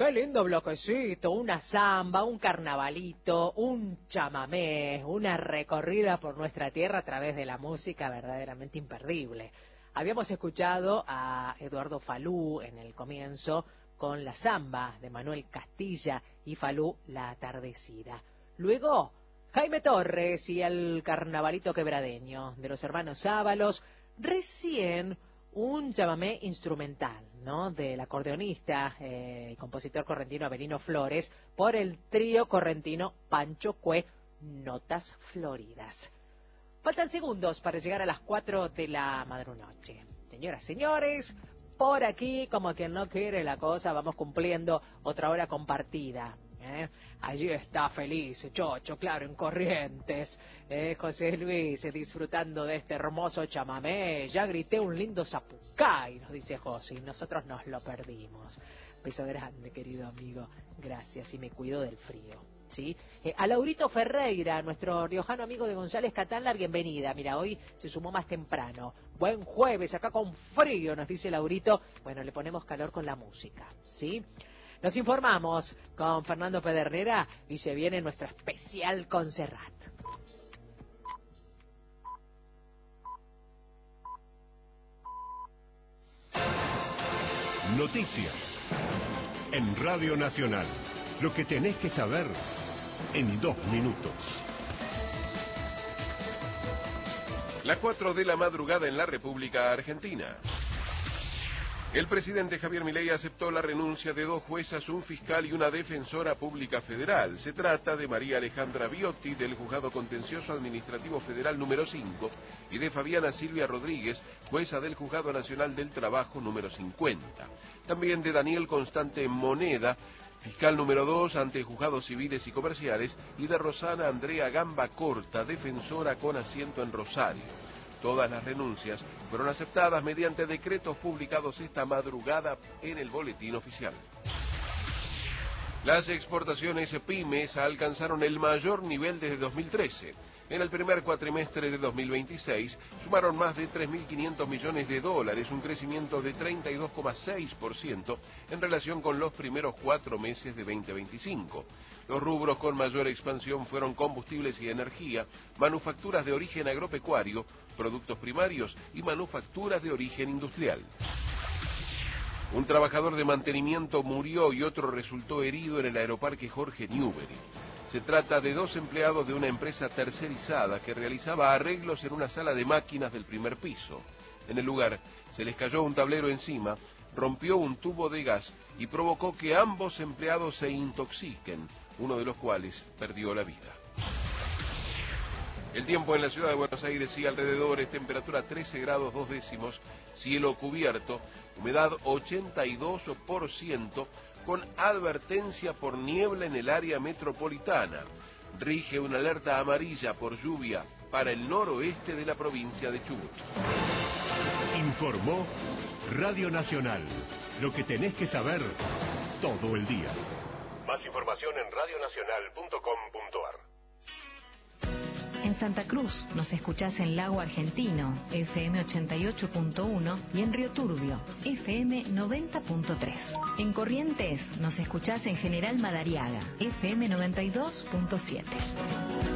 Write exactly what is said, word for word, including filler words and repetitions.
Qué lindo bloquecito, una samba, un carnavalito, un chamamé, una recorrida por nuestra tierra a través de la música verdaderamente imperdible. Habíamos escuchado a Eduardo Falú en el comienzo con la samba de Manuel Castilla y Falú La Atardecida. Luego, Jaime Torres y el carnavalito quebradeño de los hermanos Ábalos. Recién un chamamé instrumental, ¿no?, del acordeonista y eh, compositor correntino Avelino Flores por el trío correntino Pancho Cue, Notas Floridas. Faltan segundos para llegar a las cuatro de la madrunoche. Señoras, señores, por aquí, como quien no quiere la cosa, vamos cumpliendo otra hora compartida. ¿Eh? Allí está feliz, Chocho, claro, en Corrientes, ¿eh? José Luis, disfrutando de este hermoso chamamé. Ya grité un lindo zapucay, nos dice José, y nosotros nos lo perdimos. Beso grande, querido amigo, gracias, y me cuido del frío, ¿sí? Eh, a Laurito Ferreira, nuestro riojano amigo de González Catán, la bienvenida. Mira, hoy se sumó más temprano. Buen jueves, acá con frío, nos dice Laurito. Bueno, le ponemos calor con la música, ¿sí? Nos informamos con Fernando Pedernera y se viene nuestro especial con Serrat. Noticias en Radio Nacional. Lo que tenés que saber en dos minutos. Las cuatro de la madrugada en la República Argentina. El presidente Javier Milei aceptó la renuncia de dos juezas, un fiscal y una defensora pública federal. Se trata de María Alejandra Biotti, del Juzgado Contencioso Administrativo Federal número cinco, y de Fabiana Silvia Rodríguez, jueza del Juzgado Nacional del Trabajo número cincuenta. También de Daniel Constante Moneda, fiscal número dos ante Juzgados Civiles y Comerciales, y de Rosana Andrea Gamba Corta, defensora con asiento en Rosario. Todas las renuncias fueron aceptadas mediante decretos publicados esta madrugada en el Boletín Oficial. Las exportaciones pymes alcanzaron el mayor nivel desde dos mil trece. En el primer cuatrimestre de dos mil veintiséis sumaron más de tres mil quinientos millones de dólares, un crecimiento de treinta y dos coma seis por ciento en relación con los primeros cuatro meses de veinte veinticinco. Los rubros con mayor expansión fueron combustibles y energía, manufacturas de origen agropecuario, productos primarios y manufacturas de origen industrial. Un trabajador de mantenimiento murió y otro resultó herido en el aeroparque Jorge Newbery. Se trata de dos empleados de una empresa tercerizada que realizaba arreglos en una sala de máquinas del primer piso. En el lugar se les cayó un tablero encima, rompió un tubo de gas y provocó que ambos empleados se intoxiquen, uno de los cuales perdió la vida. El tiempo en la ciudad de Buenos Aires y alrededores, temperatura trece grados dos décimos, cielo cubierto, humedad ochenta y dos por ciento, con advertencia por niebla en el área metropolitana. Rige una alerta amarilla por lluvia para el noroeste de la provincia de Chubut. Informó Radio Nacional. Lo que tenés que saber todo el día. Más información en radio nacional punto com punto ar. En Santa Cruz nos escuchás en Lago Argentino, F M ochenta y ocho punto uno, y en Río Turbio, F M noventa punto tres. En Corrientes nos escuchás en General Madariaga, F M noventa y dos punto siete.